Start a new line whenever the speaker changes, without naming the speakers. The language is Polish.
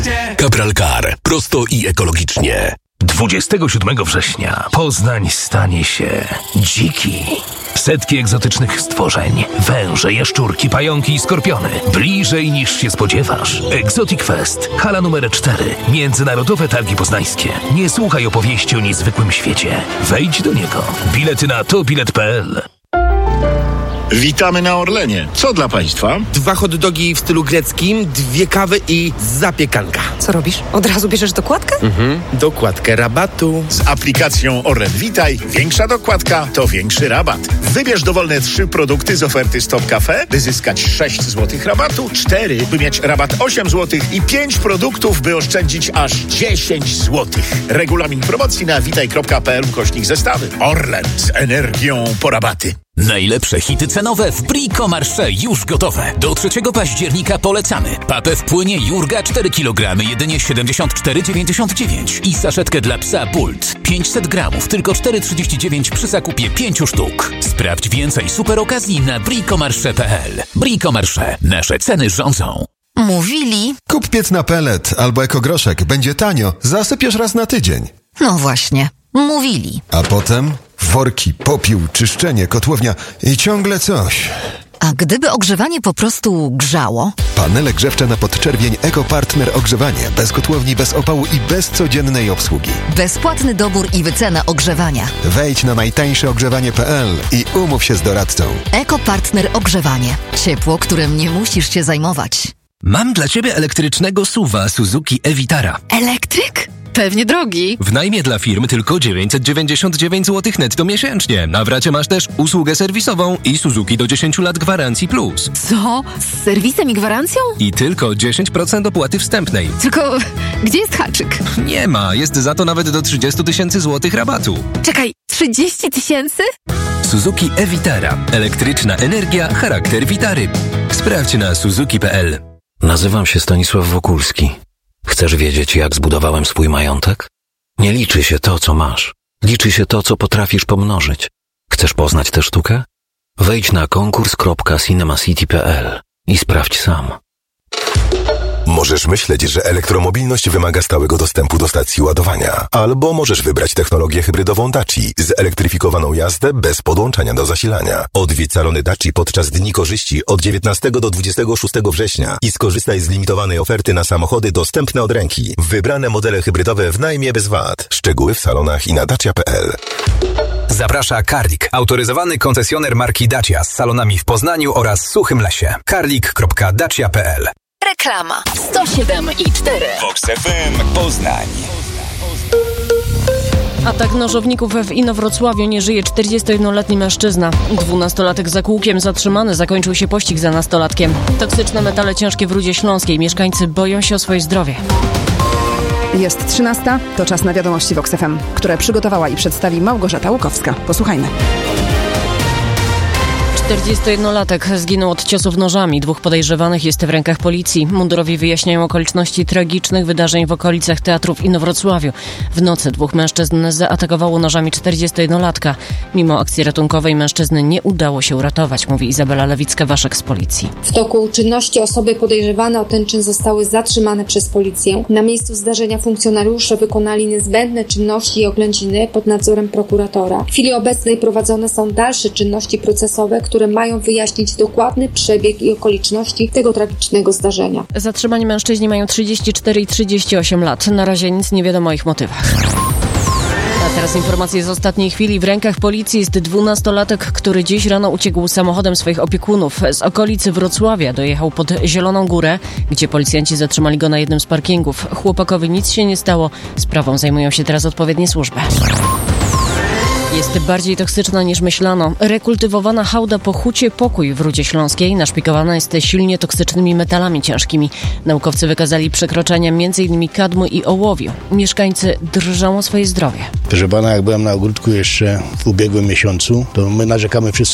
Cabral Car. Prosto i ekologicznie.
27 września Poznań stanie się dziki. Setki egzotycznych stworzeń, węże, jaszczurki, pająki i skorpiony. Bliżej niż się spodziewasz. Exotic Fest, hala numer 4. Międzynarodowe Targi Poznańskie. Nie słuchaj opowieści o niezwykłym świecie. Wejdź do niego. Bilety na tobilet.pl.
Witamy na Orlenie. Co dla Państwa?
2 hot dogi w stylu greckim, 2 kawy i zapiekanka.
Co robisz? Od razu bierzesz dokładkę?
Dokładkę rabatu.
Z aplikacją Orlen Witaj większa dokładka to większy rabat. Wybierz dowolne 3 produkty z oferty Stop Cafe, by zyskać 6 zł rabatu, 4, by mieć rabat 8 zł i 5 produktów, by oszczędzić aż 10 zł. Regulamin promocji na witaj.pl/zestawy. Orlen z energią po rabaty.
Najlepsze hity cenowe w Brico Marché już gotowe. Do 3 października polecamy. Papę w płynie Jurga 4 kg, jedynie 74,99 i saszetkę dla psa Bult 500 gramów, tylko 4,39 przy zakupie 5 sztuk. Sprawdź więcej super okazji na bricomarché.pl. Brico Marché. Nasze ceny rządzą.
Mówili.
Kup piec na pelet albo ekogroszek. Będzie tanio. Zasypiesz raz na tydzień.
No właśnie. Mówili.
A potem worki, popiół, czyszczenie, kotłownia i ciągle coś.
A gdyby ogrzewanie po prostu grzało?
Panele grzewcze na podczerwień EcoPartner Ogrzewanie. Bez kotłowni, bez opału i bez codziennej obsługi.
Bezpłatny dobór i wycena ogrzewania.
Wejdź na najtańszeogrzewanie.pl i umów się z doradcą.
EcoPartner Ogrzewanie. Ciepło, którym nie musisz się zajmować.
Mam dla Ciebie elektrycznego SUV-a Suzuki e-Vitara.
Elektryk? Pewnie drogi.
W najmie dla firm tylko 999 zł netto miesięcznie. Na wracie masz też usługę serwisową i Suzuki do 10 lat gwarancji plus.
Co? Z serwisem i gwarancją?
I tylko 10% opłaty wstępnej.
Tylko gdzie jest haczyk?
Nie ma, jest za to nawet do 30 000 złotych rabatu.
Czekaj, 30 000?
Suzuki e-Vitara. Elektryczna energia, charakter Vitary. Sprawdź na suzuki.pl.
Nazywam się Stanisław Wokulski. Chcesz wiedzieć, jak zbudowałem swój majątek? Nie liczy się to, co masz. Liczy się to, co potrafisz pomnożyć. Chcesz poznać tę sztukę? Wejdź na konkurs.cinemacity.pl i sprawdź sam.
Możesz myśleć, że elektromobilność wymaga stałego dostępu do stacji ładowania. Albo możesz wybrać technologię hybrydową Daci z elektryfikowaną jazdę bez podłączania do zasilania. Odwiedź salony Daci podczas Dni Korzyści od 19 do 26 września i skorzystaj z limitowanej oferty na samochody dostępne od ręki. Wybrane modele hybrydowe w najmie bez VAT. Szczegóły w salonach i na dacia.pl.
Zaprasza Karlik, autoryzowany koncesjoner marki Dacia z salonami w Poznaniu oraz Suchym Lesie. karlik.dacia.pl.
Reklama.
107,4.
Vox FM Poznań.
Atak nożowników w Inowrocławiu. Nie żyje 41-letni mężczyzna. 12-latek za kółkiem zatrzymany. Zakończył się pościg za nastolatkiem. Toksyczne metale ciężkie w Rudzie Śląskiej. Mieszkańcy boją się o swoje zdrowie.
Jest 13. To czas na wiadomości Vox FM, które przygotowała i przedstawi Małgorzata Łukowska. Posłuchajmy.
41-latek zginął od ciosów nożami. 2 podejrzewanych jest w rękach policji. Mundurowi wyjaśniają okoliczności tragicznych wydarzeń w okolicach teatru w Inowrocławiu. W nocy 2 mężczyzn zaatakowało nożami 41-latka. Mimo akcji ratunkowej mężczyzny nie udało się uratować, mówi Izabela Lewicka-Waszek z policji.
W toku czynności osoby podejrzewane o ten czyn zostały zatrzymane przez policję. Na miejscu zdarzenia funkcjonariusze wykonali niezbędne czynności i oględziny pod nadzorem prokuratora. W chwili obecnej prowadzone są dalsze czynności procesowe, które mają wyjaśnić dokładny przebieg i okoliczności tego tragicznego zdarzenia.
Zatrzymani mężczyźni mają 34 i 38 lat. Na razie nic nie wiadomo o ich motywach. A teraz informacje z ostatniej chwili. W rękach policji jest 12-latek, który dziś rano uciekł samochodem swoich opiekunów. Z okolicy Wrocławia dojechał pod Zieloną Górę, gdzie policjanci zatrzymali go na jednym z parkingów. Chłopakowi nic się nie stało. Sprawą zajmują się teraz odpowiednie służby. Jest bardziej toksyczna niż myślano. Rekultywowana hałda po Hucie Pokój w Rudzie Śląskiej naszpikowana jest silnie toksycznymi metalami ciężkimi. Naukowcy wykazali przekroczenia m.in. kadmu i ołowiu. Mieszkańcy drżą o swoje zdrowie.
Proszę pana, jak byłem na ogródku jeszcze w ubiegłym miesiącu, to my narzekamy wszyscy